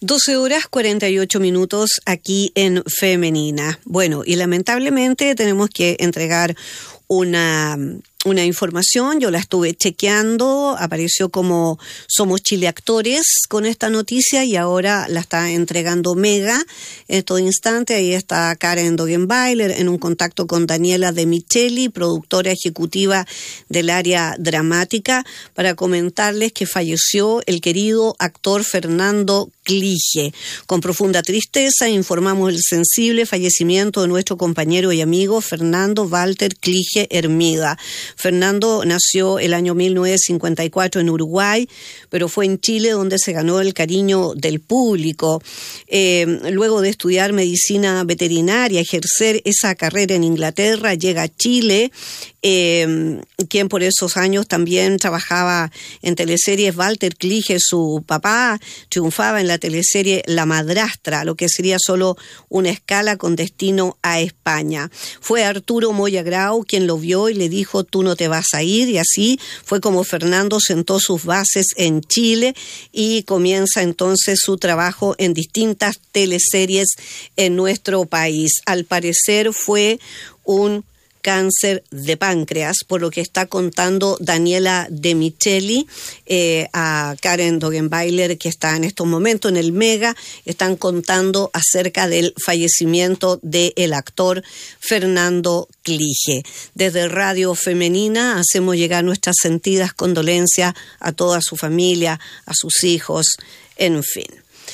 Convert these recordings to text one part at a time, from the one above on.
12:48 aquí en Femenina. Bueno, y lamentablemente tenemos que entregar una información, yo la estuve chequeando, apareció como Somos Chile Actores con esta noticia y ahora la está entregando Mega en todo instante. Ahí está Karen Dogenbailer en un contacto con Daniela De Micheli, productora ejecutiva del área dramática, para comentarles que falleció el querido actor Fernando Clige. Con profunda tristeza informamos el sensible fallecimiento de nuestro compañero y amigo Fernando Walter Clige Hermida. Fernando nació el año 1954 en Uruguay, pero fue en Chile donde se ganó el cariño del público. Luego de estudiar medicina veterinaria, ejercer esa carrera en Inglaterra, llega a Chile, quien por esos años también trabajaba en teleseries. Walter Clige, su papá, triunfaba en la teleserie La Madrastra, lo que sería solo una escala con destino a España. Fue Arturo Moya Grau quien lo vio y le dijo: tú no te vas a ir, y así fue como Fernando sentó sus bases en Chile y comienza entonces su trabajo en distintas teleseries en nuestro país. Al parecer fue un cáncer de páncreas, por lo que está contando Daniela De Micheli, a Karen Dogenbailer, que está en estos momentos en el Mega, están contando acerca del fallecimiento del actor Fernando Clige. Desde Radio Femenina hacemos llegar nuestras sentidas condolencias a toda su familia, a sus hijos, en fin.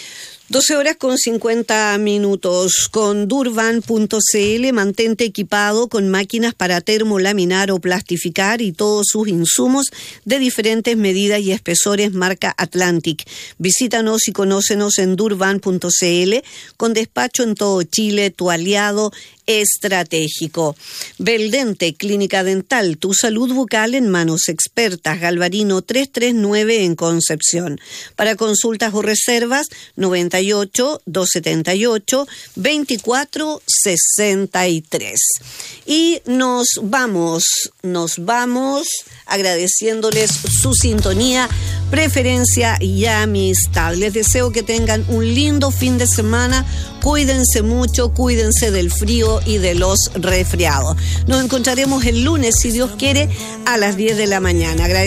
12:50. Con Durban.cl, mantente equipado con máquinas para termolaminar o plastificar y todos sus insumos de diferentes medidas y espesores marca Atlantic. Visítanos y conócenos en Durban.cl, con despacho en todo Chile, tu aliado estratégico. Beldente, Clínica Dental, tu salud bucal en manos expertas. Galvarino 339 en Concepción. Para consultas o reservas, 98-278-2463. Y nos vamos agradeciéndoles su sintonía, preferencia y amistad. Les deseo que tengan un lindo fin de semana. Cuídense mucho, cuídense del frío y de los resfriados. Nos encontraremos el lunes, si Dios quiere, a las 10 de la mañana.